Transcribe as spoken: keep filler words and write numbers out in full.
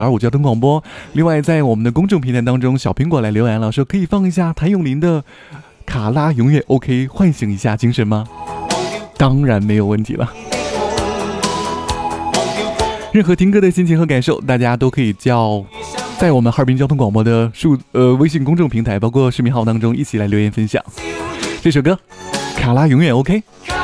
而我交通广播。另外在我们的公众平台当中，小苹果来留言了，说可以放一下谭咏麟的卡拉永远 OK， 唤醒一下精神吗？当然没有问题了。任何听歌的心情和感受，大家都可以叫在我们哈尔滨交通广播的数呃微信公众平台，包括视频号当中一起来留言分享。这首歌卡拉永远 OK。